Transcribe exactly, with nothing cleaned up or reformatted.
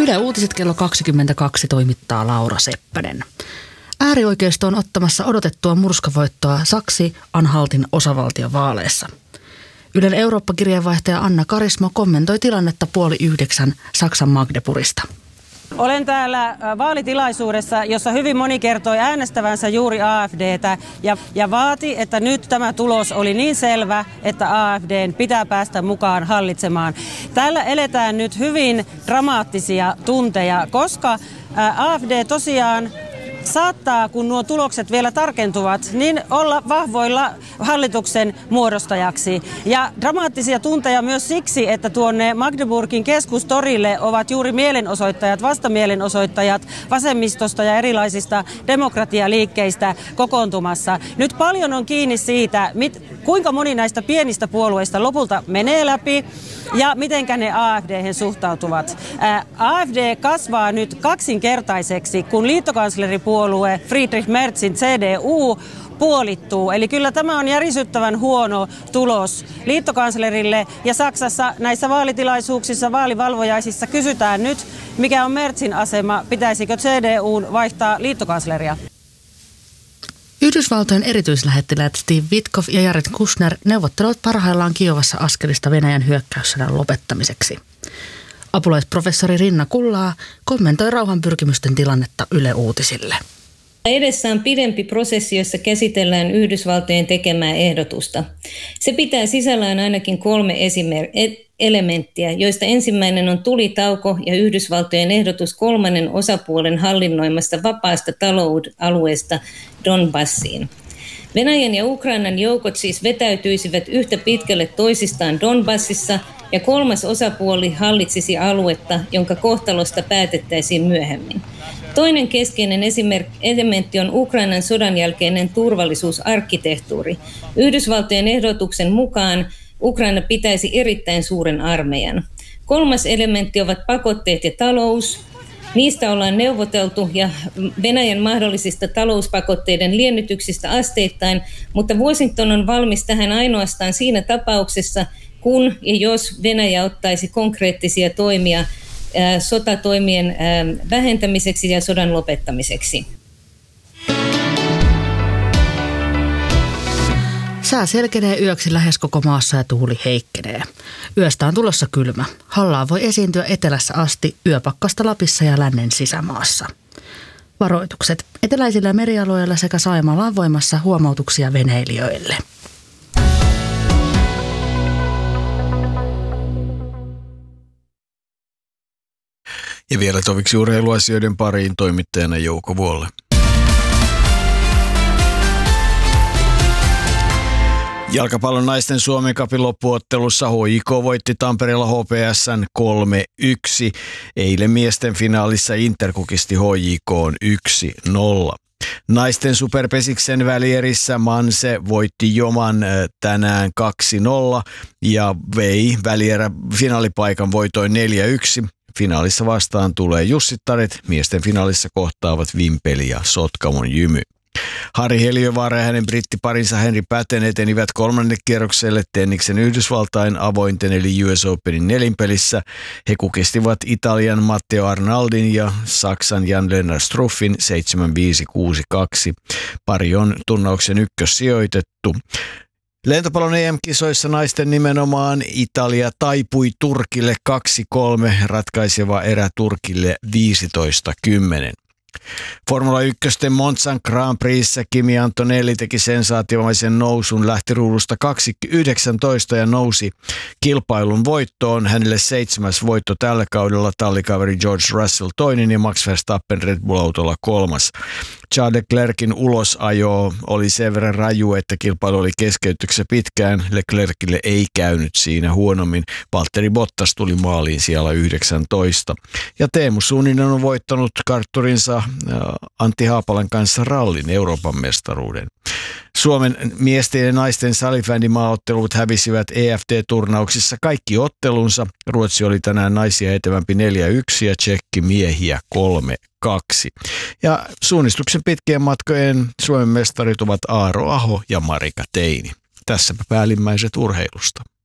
Yle Uutiset kello kaksikymmentäkaksi toimittaa Laura Seppänen. Äärioikeisto on ottamassa odotettua murskavoittoa Saksi-Anhaltin osavaltiovaaleissa. Ylen Eurooppa-kirjeenvaihtaja Anna Karismo kommentoi tilannetta puoli yhdeksän Saksan Magdeburgista. Olen täällä vaalitilaisuudessa, jossa hyvin moni kertoi äänestävänsä juuri A F D:tä ja, ja vaati, että nyt tämä tulos oli niin selvä, että A F D:n pitää päästä mukaan hallitsemaan. Täällä eletään nyt hyvin dramaattisia tunteja, koska A F D tosiaan saattaa, kun nuo tulokset vielä tarkentuvat, niin olla vahvoilla hallituksen muodostajaksi. Ja dramaattisia tunteja myös siksi, että tuonne Magdeburgin keskustorille ovat juuri mielenosoittajat, vastamielenosoittajat vasemmistosta ja erilaisista demokratialiikkeistä kokoontumassa. Nyt paljon on kiinni siitä, mit, kuinka moni näistä pienistä puolueista lopulta menee läpi ja mitenkä ne A F D:hen suhtautuvat. Ää, A F D kasvaa nyt kaksinkertaiseksi, kun liittokansleripuolue Friedrich Merzin C D U puolittuu. Eli kyllä tämä on järisyttävän huono tulos liittokanslerille. Ja Saksassa näissä vaalitilaisuuksissa, vaalivalvojaisissa kysytään nyt, mikä on Merzin asema, pitäisikö C D U:n vaihtaa liittokansleria. Yhdysvaltojen erityislähettiläät Steve Witkoff ja Jared Kushner neuvottelevat parhaillaan Kiovassa askelista Venäjän hyökkäyssodan lopettamiseksi. Apulaisprofessori Rinna Kullaa kommentoi rauhanpyrkimysten tilannetta Yle Uutisille. Edessä on pidempi prosessi, jossa käsitellään Yhdysvaltojen tekemää ehdotusta. Se pitää sisällään ainakin kolme esimer- elementtiä, joista ensimmäinen on tulitauko ja Yhdysvaltojen ehdotus kolmannen osapuolen hallinnoimasta vapaasta talousalueesta Donbassiin. Venäjän ja Ukrainan joukot siis vetäytyisivät yhtä pitkälle toisistaan Donbassissa ja kolmas osapuoli hallitsisi aluetta, jonka kohtalosta päätettäisiin myöhemmin. Toinen keskeinen elementti on Ukrainan sodan jälkeinen turvallisuusarkkitehtuuri. Yhdysvaltojen ehdotuksen mukaan Ukraina pitäisi erittäin suuren armeijan. Kolmas elementti ovat pakotteet ja talous. Niistä ollaan neuvoteltu ja Venäjän mahdollisista talouspakotteiden liennytyksistä asteittain, mutta Washington on valmis tähän ainoastaan siinä tapauksessa, kun ja jos Venäjä ottaisi konkreettisia toimia ää, sotatoimien ää, vähentämiseksi ja sodan lopettamiseksi. Sää selkenee yöksi lähes koko maassa ja tuuli heikkenee. Yöstä on tulossa kylmä. Hallaa voi esiintyä etelässä asti, yöpakkasta Lapissa ja lännen sisämaassa. Varoitukset. Eteläisillä merialueilla sekä Saimaalla on voimassa huomautuksia veneilijöille. Ja vielä toviksi urheiluasioiden pariin toimittajana Jouko Vuolle. Jalkapallon naisten Suomen Cupin loppuottelussa H J K voitti Tampereella H P S:n kolme yksi. Eilen miesten finaalissa Inter kukisti H J K:n yksi nolla. Naisten superpesiksen välierissä Manse voitti Joman tänään kaksi nolla ja vei välierä finaalipaikan voitoin neljä yksi. Finaalissa vastaan tulee Jussittaret, miesten finaalissa kohtaavat Vimpeli ja Sotkamon Jymy. Harri Heliövaara ja hänen brittiparinsa Henri Patten etenivät kolmannelle kierrokselle tenniksen Yhdysvaltain avointen eli U S Openin nelinpelissä. He kukistivat Italian Matteo Arnaldin ja Saksan Jan-Lennart Struffin seitsemän viisi kuusi kaksi. Pari on turnauksen ykkössijoitettu. Lentopallon E M-kisoissa naisten nimenomaan Italia taipui Turkille kaksi kolme, ratkaiseva erä Turkille viisitoista kymmenen. Formula yksi Monzan Grand Prixssä Kimi Antonelli teki sensaatiomaisen nousun, lähti ruudusta kaksi yhdeksäntoista ja nousi kilpailun voittoon. Hänelle seitsemäs voitto tällä kaudella, tallikaveri George Russell toinen ja Max Verstappen Red Bull-autolla kolmas. Charles Leclercin ulosajo oli sen verran raju, että kilpailu oli keskeytyksessä pitkään. Leclercille ei käynyt siinä huonommin. Valtteri Bottas tuli maaliin siellä yhdeksäntoista. Ja Teemu Sunninen on voittanut kartturinsa Antti Haapalan kanssa rallin Euroopan mestaruuden. Suomen miesten ja naisten salibändimaaottelut hävisivät E F D-turnauksissa kaikki ottelunsa. Ruotsi oli tänään naisia etevämpi neljä yksi ja Tšekki miehiä kolme kaksi. Ja suunnistuksen pitkien matkojen Suomen mestarit ovat Aaro Aho ja Marika Teini. Tässäpä päällimmäiset urheilusta.